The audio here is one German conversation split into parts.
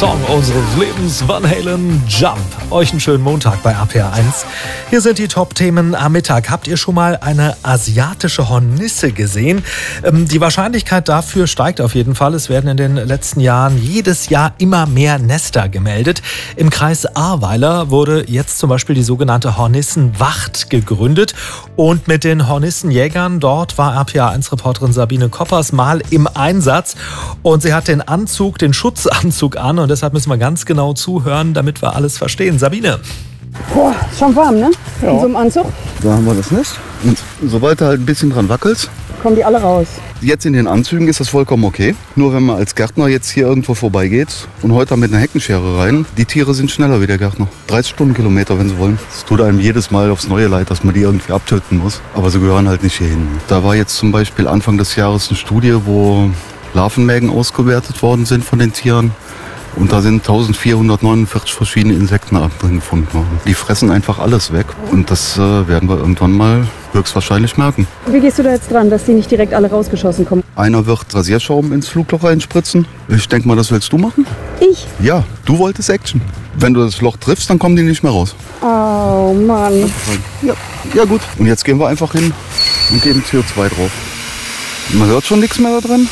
Song unseres Lebens, Van Halen, Jump. Euch einen schönen Montag bei APR1. Hier sind die Top-Themen am Mittag. Habt ihr schon mal eine asiatische Hornisse gesehen? Die Wahrscheinlichkeit dafür steigt auf jeden Fall. Es werden in den letzten Jahren jedes Jahr immer mehr Nester gemeldet. Im Kreis Ahrweiler wurde jetzt zum Beispiel die sogenannte Hornissenwacht gegründet. Und mit den Hornissenjägern dort war APR1-Reporterin Sabine Koppers mal im Einsatz. Und sie hat den Schutzanzug an. Und deshalb müssen wir ganz genau zuhören, damit wir alles verstehen. Sabine. Boah, schon warm, ne? Ja. In so einem Anzug. Da haben wir das Nest. Und sobald du halt ein bisschen dran wackelst, kommen die alle raus. jetzt in den Anzügen ist das vollkommen okay. Nur wenn man als Gärtner jetzt hier irgendwo vorbeigeht und heute mit einer Heckenschere rein, die Tiere sind schneller wie der Gärtner. 30 Stundenkilometer, wenn sie wollen. Es tut einem jedes Mal aufs Neue leid, dass man die irgendwie abtöten muss. Aber sie gehören halt nicht hierhin. Da war jetzt zum Beispiel Anfang des Jahres eine Studie, wo Larvenmägen ausgewertet worden sind von den Tieren. Und da sind 1449 verschiedene Insektenarten drin gefunden worden. Die fressen einfach alles weg. Und das werden wir irgendwann mal höchstwahrscheinlich merken. Wie gehst du da jetzt dran, dass die nicht direkt alle rausgeschossen kommen? Einer wird Rasierschaum ins Flugloch reinspritzen. Ich denke mal, das willst du machen? Ich? Ja, du wolltest Action. Wenn du das Loch triffst, dann kommen die nicht mehr raus. Oh Mann. Ja gut. Und jetzt gehen wir einfach hin und geben CO2 drauf. Man hört schon nichts mehr da drin.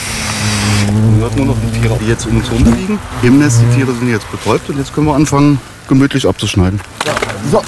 Man hört nur noch die Tiere, die jetzt um uns herum liegen. Im Nest, die Tiere sind jetzt betäubt und jetzt können wir anfangen, gemütlich abzuschneiden. So,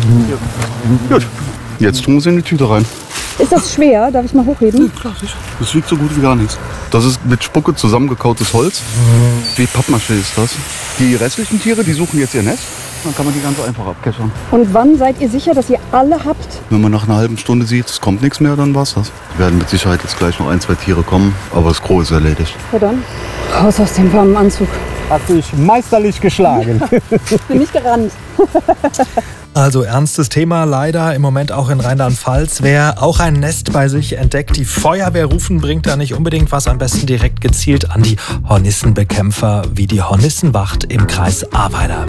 Gut, jetzt tun wir sie in die Tüte rein. Ist das schwer? Darf ich mal hochheben? Klar, sicher. Das wiegt so gut wie gar nichts. Das ist mit Spucke zusammengekautes Holz. Wie Pappmaché ist das. Die restlichen Tiere, die suchen jetzt ihr Nest. Dann kann man die ganz einfach abkeschern. Und wann seid ihr sicher, dass ihr alle habt? Wenn man nach einer halben Stunde sieht, es kommt nichts mehr, dann war's das. Es werden mit Sicherheit jetzt gleich noch 1, 2 Tiere kommen, aber das Gros ist erledigt. Ja dann, raus aus dem warmen Anzug. Hat sich meisterlich geschlagen. Bin nicht gerannt. Also ernstes Thema, leider im Moment auch in Rheinland-Pfalz. Wer auch ein Nest bei sich entdeckt, die Feuerwehr rufen, bringt da nicht unbedingt was. Am besten direkt gezielt an die Hornissenbekämpfer wie die Hornissenwacht im Kreis Ahrweiler.